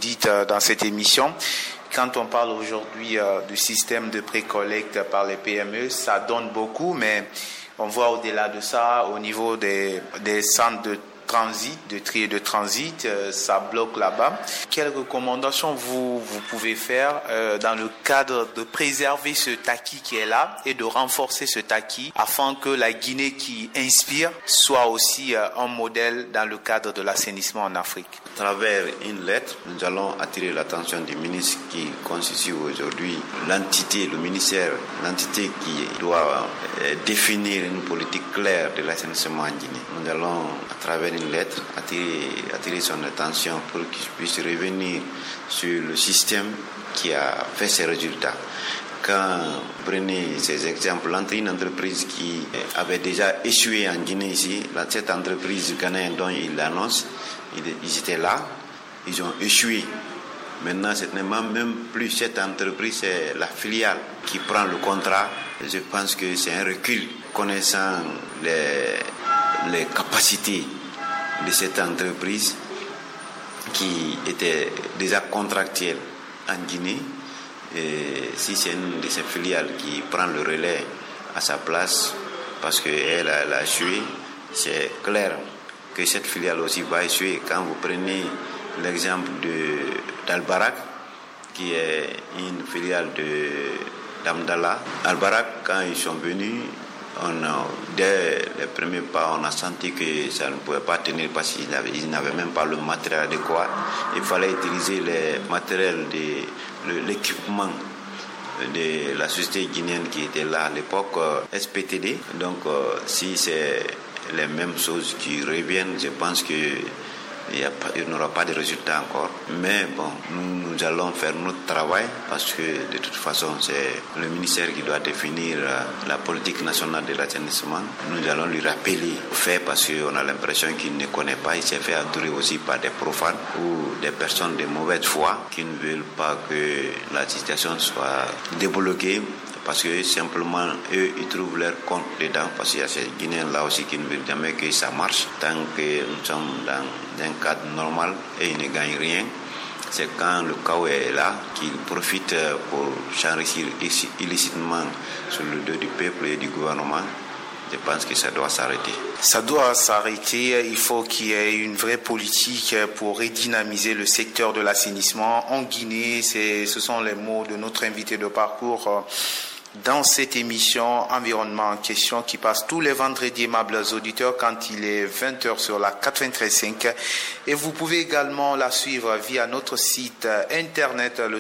dites dans cette émission. Quand on parle aujourd'hui du système de précollecte par les PME, ça donne beaucoup, mais on voit au-delà de ça, au niveau des centres de transit, de tri et de transit, ça bloque là-bas. Quelles recommandations vous pouvez faire dans le cadre de préserver ce acquis qui est là et de renforcer cet acquis afin que la Guinée qui inspire soit aussi un modèle dans le cadre de l'assainissement en Afrique? À travers une lettre, nous allons attirer l'attention du ministre qui constitue aujourd'hui l'entité, le ministère, l'entité qui doit définir une politique claire de l'assainissement en Guinée. Nous allons, à travers une lettre, attirer son attention pour qu'il puisse revenir sur le système qui a fait ses résultats. Quand vous prenez ces exemples, entre une entreprise qui avait déjà échoué en Guinée ici, cette entreprise ghanéenne dont il l'annonce, ils étaient là, ils ont échoué. Maintenant, ce n'est même plus cette entreprise, c'est la filiale qui prend le contrat. Je pense que c'est un recul connaissant les capacités de cette entreprise qui était déjà contractuelle en Guinée. Et si c'est une de ces filiales qui prend le relais à sa place parce qu'elle a échoué, c'est clair que cette filiale aussi va échouer. Quand vous prenez l'exemple d'Albarak, qui est une filiale d'Amdallah, Albarak, quand ils sont venus, dès les premiers pas, on a senti que ça ne pouvait pas tenir parce qu'ils n'avaient même pas le matériel adéquat. Il fallait utiliser les matériels l'équipement de la société guinéenne qui était là à l'époque, SPTD. Donc, si c'est les mêmes choses qui reviennent, je pense qu'il n'aura pas de résultats encore. Mais bon, nous allons faire notre travail parce que de toute façon, c'est le ministère qui doit définir la politique nationale de l'assainissement. Nous allons lui rappeler le fait parce qu'on a l'impression qu'il ne connaît pas. Il s'est fait entourer aussi par des profanes ou des personnes de mauvaise foi qui ne veulent pas que la situation soit débloquée. Parce que simplement, eux, ils trouvent leur compte dedans. Parce qu'il y a ces Guinéens là aussi qui ne veulent jamais que ça marche. Tant que nous sommes dans un cadre normal et ils ne gagnent rien, c'est quand le chaos est là qu'ils profitent pour s'enrichir illicitement sur le dos du peuple et du gouvernement. Je pense que ça doit s'arrêter. Ça doit s'arrêter. Il faut qu'il y ait une vraie politique pour redynamiser le secteur de l'assainissement en Guinée. Ce sont les mots de notre invité de parcours dans cette émission Environnement en question qui passe tous les vendredis, aimables auditeurs, quand il est 20h sur la 93.5. Et vous pouvez également la suivre via notre site internet, le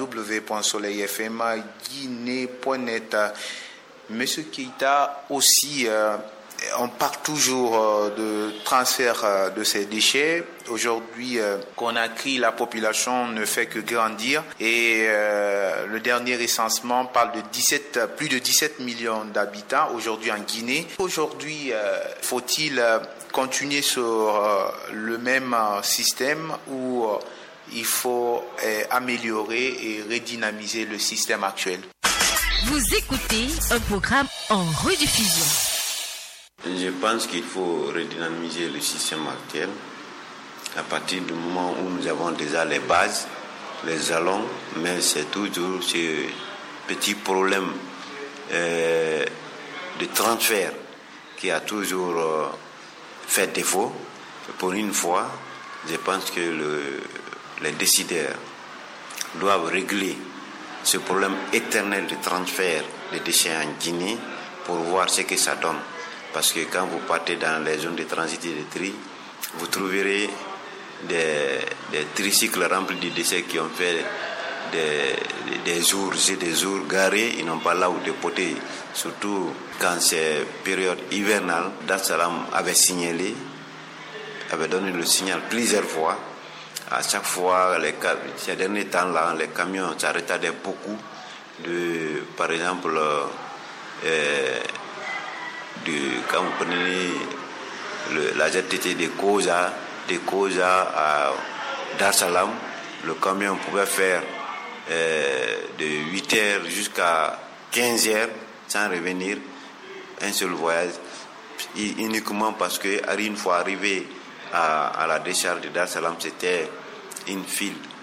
www.soleilfmguinée.net. Monsieur Keïta, aussi, on parle toujours de transfert de ces déchets. Aujourd'hui, Conakry, la population ne fait que grandir et le dernier recensement parle de plus de 17 millions d'habitants aujourd'hui en Guinée. Aujourd'hui, faut-il continuer sur le même système ou il faut améliorer et redynamiser le système actuel? Vous écoutez un programme en rediffusion. Je pense qu'il faut redynamiser le système actuel à partir du moment où nous avons déjà les bases, les jalons, mais c'est toujours ce petit problème de transfert qui a toujours fait défaut. Pour une fois, je pense que les décideurs doivent régler ce problème éternel de transfert des déchets en Guinée pour voir ce que ça donne. Parce que quand vous partez dans les zones de transit et de tri, vous trouverez des tricycles remplis de déchets qui ont fait des jours garés, ils n'ont pas là où dépoter. Surtout quand c'est période hivernale, Dar es Salaam avait donné le signal plusieurs fois. À chaque fois, ces derniers temps-là, les camions s'arrêtaient beaucoup. Par exemple, quand vous prenez la ZTT de Koza à Dar es Salaam, le camion pouvait faire de 8h jusqu'à 15h sans revenir, un seul voyage, uniquement parce que une fois arrivé à la décharge de Dar es Salaam, c'était une file